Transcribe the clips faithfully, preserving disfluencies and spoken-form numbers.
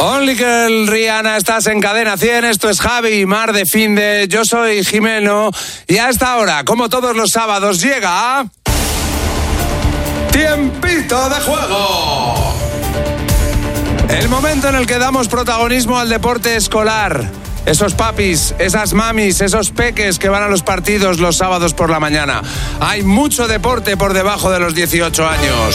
Only Girl, Rihanna, estás en Cadena cien, esto es Javi Mar de Finde, yo soy Jimeno y a esta hora, como todos los sábados, llega... ¡Tiempito de juego! El momento en el que damos protagonismo al deporte escolar. Esos papis, esas mamis, esos peques que van a los partidos los sábados por la mañana. Hay mucho deporte por debajo de los dieciocho años.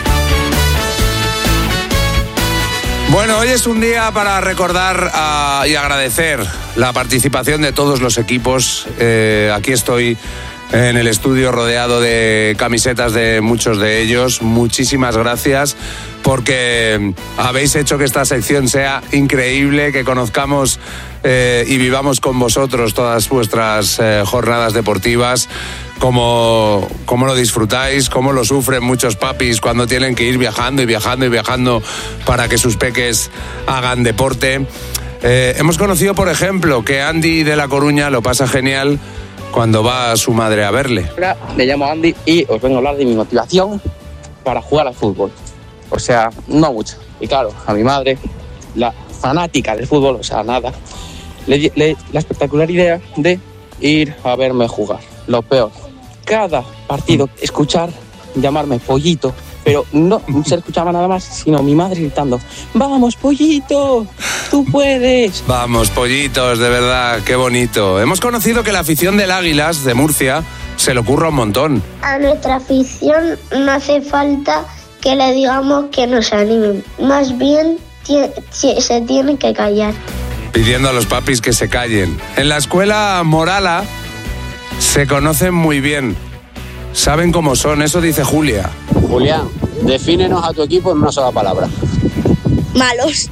Bueno, hoy es un día para recordar uh, y agradecer la participación de todos los equipos. Eh, aquí estoy en el estudio rodeado de camisetas de muchos de ellos. Muchísimas gracias porque habéis hecho que esta sección sea increíble, que conozcamos eh, y vivamos con vosotros todas vuestras eh, jornadas deportivas. Cómo, cómo lo disfrutáis, cómo lo sufren muchos papis cuando tienen que ir viajando y viajando y viajando para que sus peques hagan deporte. Eh, hemos conocido, por ejemplo, que Andy de La Coruña lo pasa genial cuando va a su madre a verle. Hola, me llamo Andy y os vengo a hablar de mi motivación para jugar al fútbol. O sea, no mucho. Y claro, a mi madre, la fanática del fútbol, o sea, nada, le, le la espectacular idea de ir a verme jugar. Lo peor, cada partido escuchar llamarme Pollito, pero no se escuchaba nada más, sino mi madre gritando: ¡vamos, Pollito! ¡Tú puedes! Vamos, pollitos, de verdad, qué bonito. Hemos conocido que la afición del Águilas de Murcia se le ocurra un montón. A nuestra afición no hace falta que le digamos que nos animen, más bien t- t- se tienen que callar. Pidiendo a los papis que se callen. En la escuela Morala se conocen muy bien, saben cómo son, eso dice Julia. Julián, defínenos a tu equipo en una sola palabra. Malos.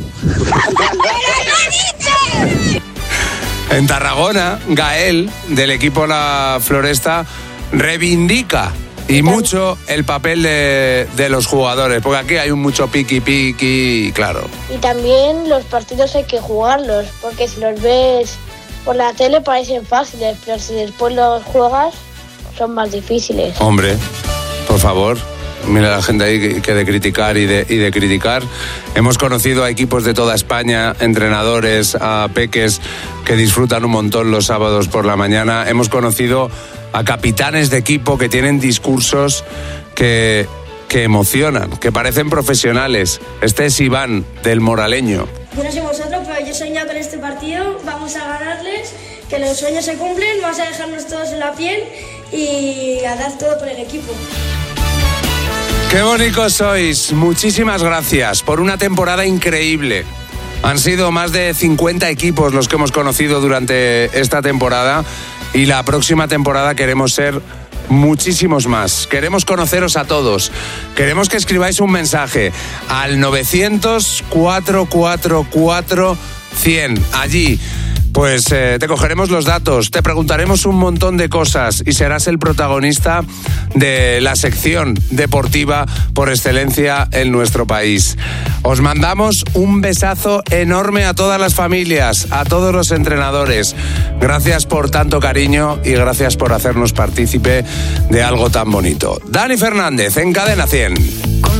En Tarragona, Gael, del equipo La Floresta, reivindica y mucho el papel de, de los jugadores, porque aquí hay un mucho piqui piqui, claro. Y también los partidos hay que jugarlos, porque si los ves por la tele parecen fáciles, pero si después los juegas son más difíciles. Hombre, por favor, mira la gente ahí que, que de criticar y de, y de criticar. Hemos conocido a equipos de toda España, entrenadores, a peques que disfrutan un montón los sábados por la mañana. Hemos conocido a capitanes de equipo que tienen discursos que, que emocionan, que parecen profesionales. Este es Iván, del Moraleño. Yo no sé vosotros, pero yo he soñado con este partido, vamos a ganarles, que los sueños se cumplen, vamos a dejarnos todos en la piel y a dar todo por el equipo. ¡Qué bonitos sois! Muchísimas gracias por una temporada increíble. Han sido más de cincuenta equipos los que hemos conocido durante esta temporada y la próxima temporada queremos ser muchísimos más. Queremos conoceros a todos. Queremos que escribáis un mensaje al novecientos, cuatrocientos cuarenta y cuatro, cien. Allí, pues eh, te cogeremos los datos, te preguntaremos un montón de cosas y serás el protagonista de la sección deportiva por excelencia en nuestro país. Os mandamos un besazo enorme a todas las familias, a todos los entrenadores. Gracias por tanto cariño y gracias por hacernos partícipe de algo tan bonito. Dani Fernández en Cadena cien.